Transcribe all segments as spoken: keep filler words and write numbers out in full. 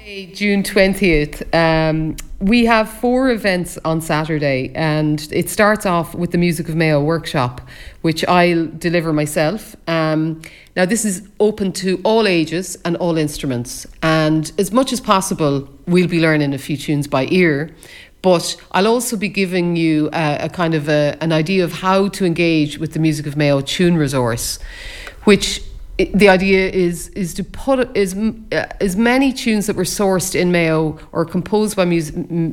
June twentieth. Um, we have four events on Saturday, and it starts off with the Music of Mayo workshop, which I'll deliver myself. Um, now, this is open to all ages and all instruments, and as much as possible, we'll be learning a few tunes by ear. But I'll also be giving you a, a kind of a, an idea of how to engage with the Music of Mayo tune resource, which the idea is is to put as, uh, as many tunes that were sourced in Mayo or composed by mus-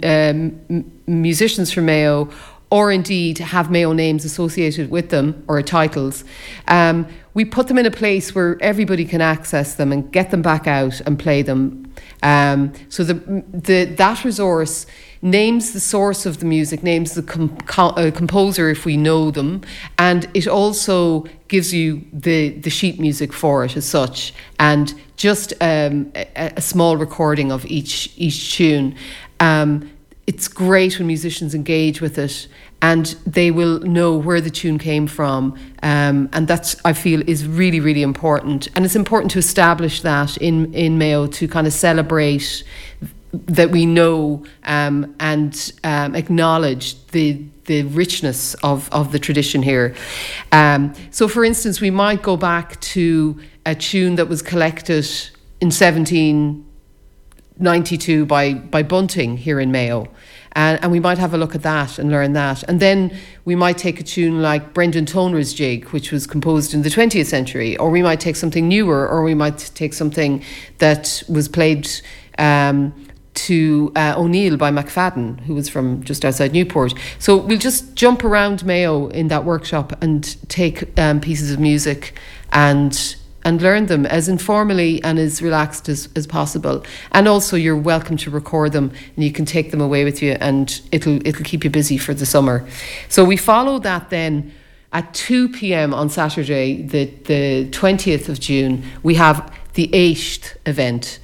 um, musicians from Mayo, or indeed have Mayo names associated with them or titles. Um, we put them in a place where everybody can access them and get them back out and play them. Um, so the the that resource names the source of the music, names the com- com- uh, composer if we know them, and it also gives you the, the sheet music for it as such, and just um, a, a small recording of each each tune. Um, it's great when musicians engage with it, and they will know where the tune came from, um, and that's, I feel, is really, really important. And it's important to establish that in, in Mayo, to kind of celebrate that we know um, and um, acknowledge the the richness of, of the tradition here. Um, so, for instance, we might go back to a tune that was collected in seventeen ninety-two by, by Bunting here in Mayo. And, and we might have a look at that and learn that. And then we might take a tune like Brendan Toner's Jig, which was composed in the twentieth century, or we might take something newer, or we might take something that was played um, to uh, O'Neill by McFadden, who was from just outside Newport. So we'll just jump around Mayo in that workshop and take um, pieces of music and and learn them as informally and as relaxed as, as possible. And also, you're welcome to record them, and you can take them away with you, and it'll it'll keep you busy for the summer. So we follow that then at two p.m. on Saturday, the, the twentieth of June, we have the Éist event.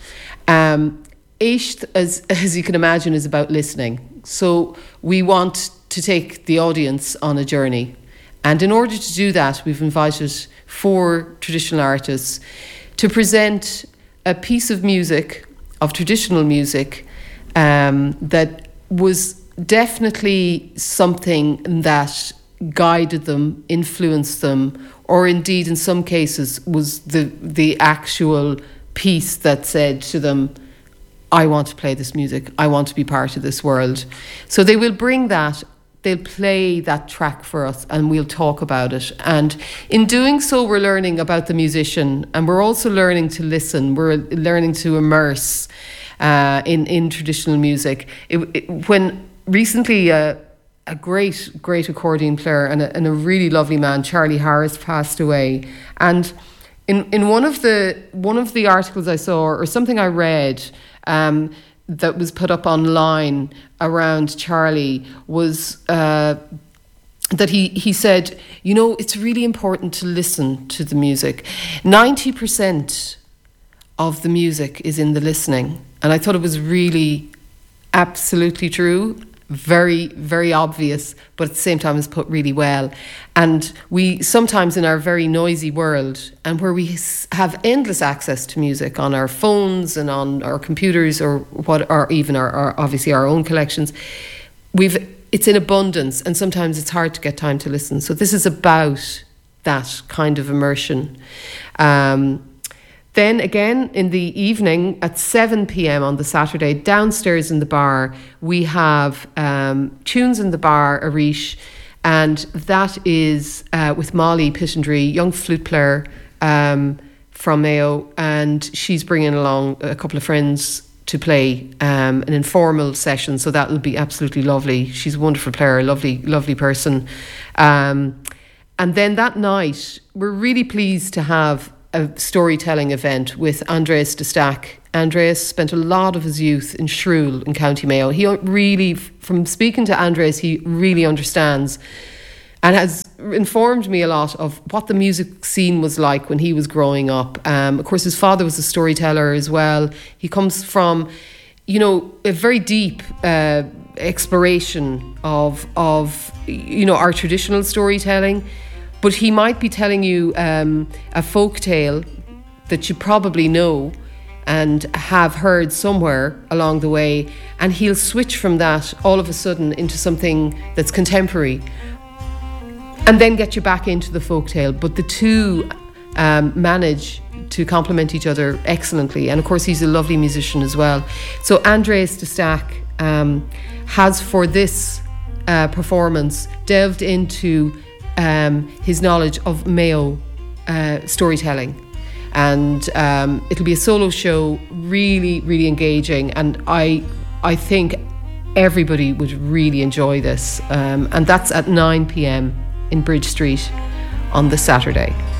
Um, Éist, as, as you can imagine, is about listening. So we want to take the audience on a journey. And in order to do that, we've invited four traditional artists to present a piece of music, of traditional music, um, that was definitely something that guided them, influenced them, or indeed in some cases was the the actual piece that said to them, I want to play this music, I want to be part of this world. So they will bring that, they'll play that track for us, and we'll talk about it. And in doing so, we're learning about the musician, and we're also learning to listen, we're learning to immerse uh, in, in traditional music. It, it, when recently uh, a great, great accordion player and a, and a really lovely man, Charlie Harris, passed away. And in, in one of the one of the articles I saw, or something I read, Um, that was put up online around Charlie, was uh, that he, he said, you know, it's really important to listen to the music. ninety percent of the music is in the listening. And I thought it was really absolutely true, very, very obvious, but at the same time is put really well. And we sometimes, in our very noisy world, and where we have endless access to music on our phones and on our computers, or what, or even our, our obviously our own collections, we've it's in abundance, and sometimes it's hard to get time to listen. So this is about that kind of immersion. Um, Then again, in the evening at seven p.m. on the Saturday, downstairs in the bar, we have um, Tunes in the Bar, Arish, and that is uh, with Molly Pittendry, young flute player um, from Mayo, and she's bringing along a couple of friends to play um, an informal session, so that will be absolutely lovely. She's a wonderful player, a lovely, lovely person. Um, and then that night, we're really pleased to have a storytelling event with Andreas de Stack. Andreas spent a lot of his youth in Shrule in County Mayo. He really, from speaking to Andreas, he really understands and has informed me a lot of what the music scene was like when he was growing up. Um, of course, his father was a storyteller as well. He comes from, you know, a very deep uh, exploration of, of, you know, our traditional storytelling. But he might be telling you um, a folk tale that you probably know, and have heard somewhere along the way, and he'll switch from that all of a sudden into something that's contemporary and then get you back into the folktale. But the two um, manage to complement each other excellently, and of course he's a lovely musician as well. So Andreas de Stack um, has for this uh, performance delved into um, his knowledge of Mayo uh, storytelling, and um, it'll be a solo show, really really engaging, and I I think everybody would really enjoy this, um, and that's at nine p.m. in Bridge Street on the Saturday.